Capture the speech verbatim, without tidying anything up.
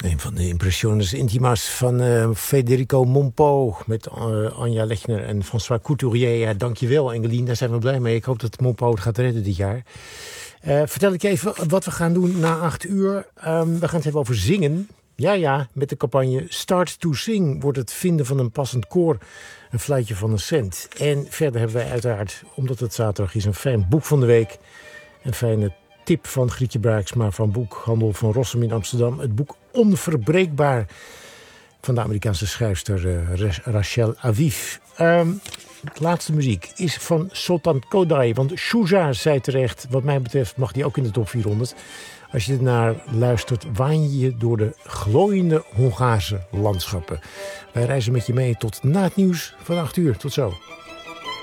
Een van de impressiones intima's van uh, Federico Monpo met uh, Anja Lechner en François Couturier. Ja, dankjewel Engelien, daar zijn we blij mee. Ik hoop dat Monpo het gaat redden dit jaar. Uh, vertel ik je even wat we gaan doen na acht uur. Um, we gaan het hebben over zingen. Ja, ja, met de campagne Start to Sing wordt het vinden van een passend koor een fluitje van een cent. En verder hebben wij uiteraard, omdat het zaterdag is, een fijn boek van de week. Een fijne tip van Grietje Braaksma van Boekhandel van Rossum in Amsterdam. Het boek Onverbreekbaar van de Amerikaanse schrijfster uh, Rachel Aviv. Um, de laatste muziek is van Sultan Kodai. Want Shuja zei terecht, wat mij betreft mag die ook in de top vierhonderd. Als je ernaar luistert, waan je je door de glooiende Hongaarse landschappen. Wij reizen met je mee tot na het nieuws van acht uur. Tot zo.